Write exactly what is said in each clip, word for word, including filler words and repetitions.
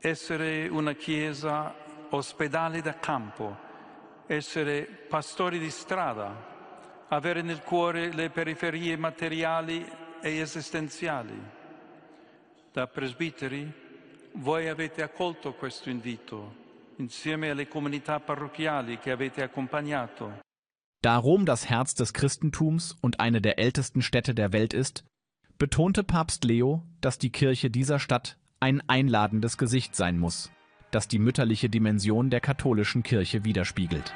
essere una chiesa ospedale da campo, essere pastori di strada, avere nel cuore le periferie materiali e esistenziali. Da presbiteri, voi avete accolto questo invito, insieme alle comunità parrocchiali che avete accompagnato. Da Rom das Herz des Christentums und eine der ältesten Städte der Welt ist, betonte Papst Leo, dass die Kirche dieser Stadt ein einladendes Gesicht sein muss, das die mütterliche Dimension der katholischen Kirche widerspiegelt.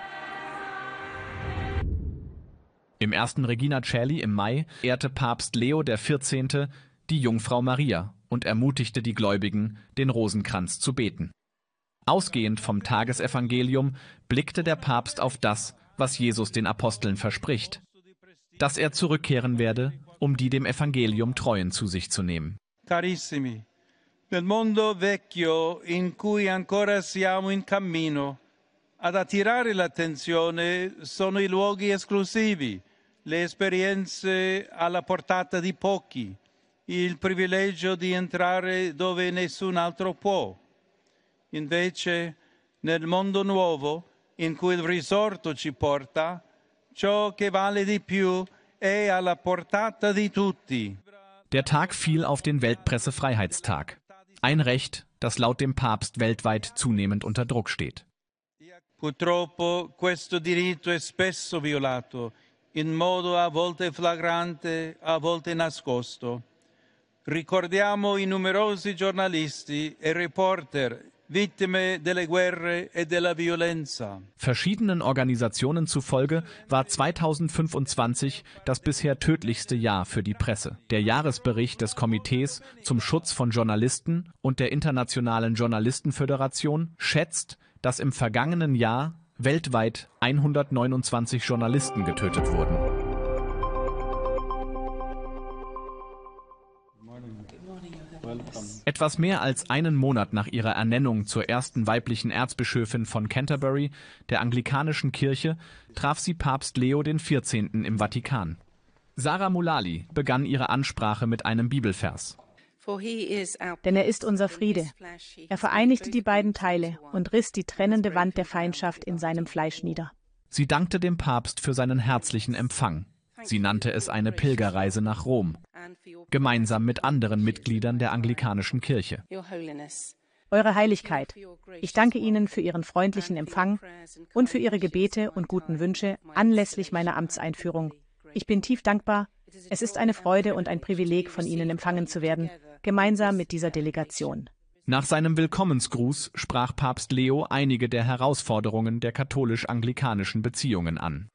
Im ersten Regina Caeli im Mai ehrte Papst Leo der Vierzehnte die Jungfrau Maria und ermutigte die Gläubigen, den Rosenkranz zu beten. Ausgehend vom Tagesevangelium blickte der Papst auf das, was Jesus den Aposteln verspricht, dass er zurückkehren werde, um die dem Evangelium Treuen zu sich zu nehmen. Carissimi, nel mondo vecchio in cui ancora siamo in cammino, ad attirare l'attenzione sono i luoghi esclusivi, le esperienze alla portata di pochi, il privilegio di entrare dove nessun altro può. Invece, nel mondo nuovo, in cui il risorto ci porta, ciò che vale di più è alla portata di tutti. Der Tag fiel auf den Weltpressefreiheitstag. Ein Recht, das laut dem Papst weltweit zunehmend unter Druck steht. Purtroppo questo diritto è spesso violato, in modo a volte flagrante, a volte nascosto. Ricordiamo i numerosi giornalisti e reporter, vittime delle guerre e della violenza. Verschiedenen Organisationen zufolge war zweitausendfünfundzwanzig das bisher tödlichste Jahr für die Presse. Der Jahresbericht des Komitees zum Schutz von Journalisten und der Internationalen Journalistenföderation schätzt, dass im vergangenen Jahr weltweit hundertneunundzwanzig Journalisten getötet wurden. Etwas mehr als einen Monat nach ihrer Ernennung zur ersten weiblichen Erzbischöfin von Canterbury, der anglikanischen Kirche, traf sie Papst Leo der Vierzehnte im Vatikan. Sarah Mullally begann ihre Ansprache mit einem Bibelvers. Denn er ist unser Friede. Er vereinigte die beiden Teile und riss die trennende Wand der Feindschaft in seinem Fleisch nieder. Sie dankte dem Papst für seinen herzlichen Empfang. Sie nannte es eine Pilgerreise nach Rom, gemeinsam mit anderen Mitgliedern der anglikanischen Kirche. Eure Heiligkeit, ich danke Ihnen für Ihren freundlichen Empfang und für Ihre Gebete und guten Wünsche anlässlich meiner Amtseinführung. Ich bin tief dankbar. Es ist eine Freude und ein Privileg, von Ihnen empfangen zu werden, gemeinsam mit dieser Delegation. Nach seinem Willkommensgruß sprach Papst Leo einige der Herausforderungen der katholisch-anglikanischen Beziehungen an.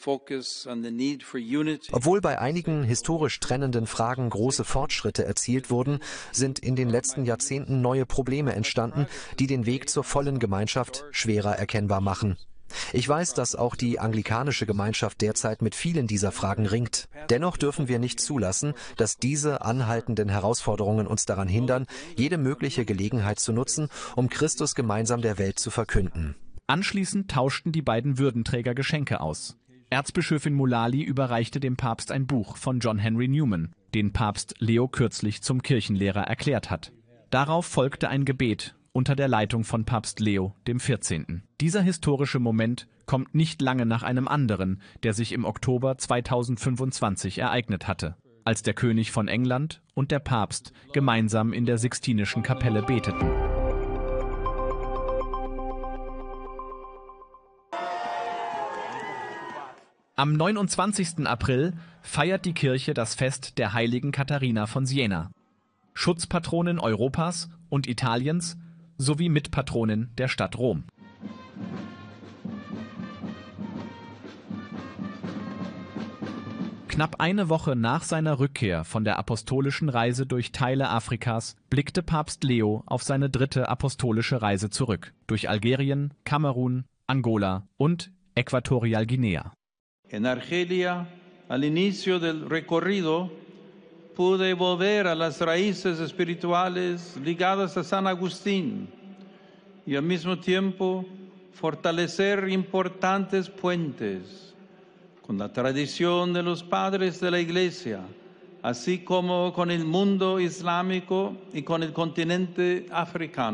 Obwohl bei einigen historisch trennenden Fragen große Fortschritte erzielt wurden, sind in den letzten Jahrzehnten neue Probleme entstanden, die den Weg zur vollen Gemeinschaft schwerer erkennbar machen. Ich weiß, dass auch die anglikanische Gemeinschaft derzeit mit vielen dieser Fragen ringt. Dennoch dürfen wir nicht zulassen, dass diese anhaltenden Herausforderungen uns daran hindern, jede mögliche Gelegenheit zu nutzen, um Christus gemeinsam der Welt zu verkünden. Anschließend tauschten die beiden Würdenträger Geschenke aus. Erzbischöfin Mullally überreichte dem Papst ein Buch von John Henry Newman, den Papst Leo kürzlich zum Kirchenlehrer erklärt hat. Darauf folgte ein Gebet unter der Leitung von Papst Leo der Vierzehnte. Dieser historische Moment kommt nicht lange nach einem anderen, der sich im Oktober zweitausendfünfundzwanzig ereignet hatte, als der König von England und der Papst gemeinsam in der Sixtinischen Kapelle beteten. Am neunundzwanzigsten April feiert die Kirche das Fest der heiligen Katharina von Siena, Schutzpatronin Europas und Italiens sowie Mitpatronin der Stadt Rom. Knapp eine Woche nach seiner Rückkehr von der apostolischen Reise durch Teile Afrikas blickte Papst Leo auf seine dritte apostolische Reise zurück, durch Algerien, Kamerun, Angola und Äquatorialguinea. En Argelia, al inicio del recorrido, pude volver a las raíces espirituales ligadas a San Agustín y al mismo tiempo fortalecer importantes puentes con la tradición de los padres de la Iglesia, así como con el mundo islámico y con el continente africano.